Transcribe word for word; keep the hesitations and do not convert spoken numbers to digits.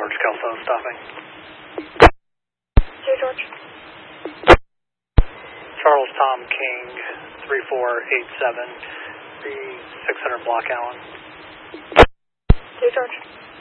George, Kelso stopping. J George. Charles Tom King, three four eight seven, the six hundred block Allen. J George.